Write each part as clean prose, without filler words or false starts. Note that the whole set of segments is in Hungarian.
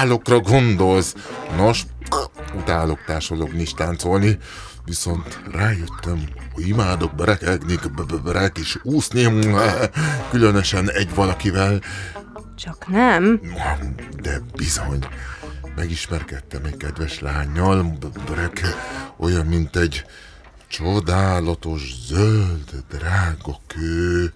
szálokra gondolsz. Nos, utálok társalogni és táncolni, viszont rájöttem, hogy imádok berekegni, berek és úszni, különösen egy valakivel. Csak nem. De bizony, megismerkedtem egy kedves lánnyal, berek, olyan, mint egy csodálatos, zöld, drága kő.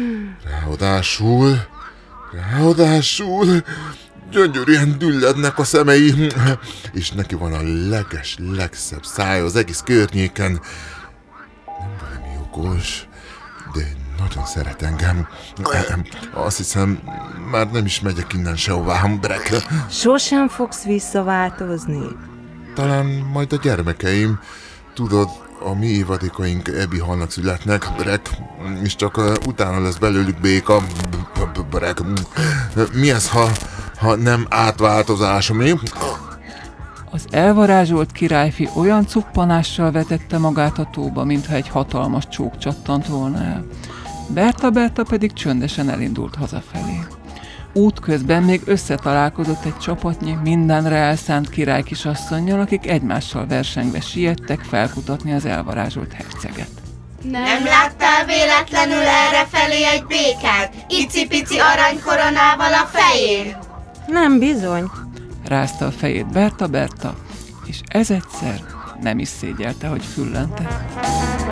Ráadásul gyönyörűen düllednek a szemei, és neki van a legszebb szája az egész környéken. Nem valami okos, de nagyon szeret engem. Azt hiszem, már nem is megyek innen sehová, Brek. Sosem fogsz visszaváltozni. Talán majd a gyermekeim, tudod, a mi évadékaink Ebi halnak születnek, Brek, és csak utána lesz belőlük béka, Brek. Mi ez, ha nem átváltozás, mi? Az elvarázsolt királyfi olyan cuppanással vetette magát a tóba, mintha egy hatalmas csók csattant volna el. Berta pedig csöndesen elindult hazafelé. Útközben még összetalálkozott egy csapatnyi mindenre elszánt királykisasszonnyal, akik egymással versengve siettek felkutatni az elvarázsolt herceget. Nem láttál véletlenül errefelé egy békát, icipici aranykoronával a fején? Nem bizony. Rázta a fejét Berta, és ez egyszer nem is szégyelte, hogy füllentett.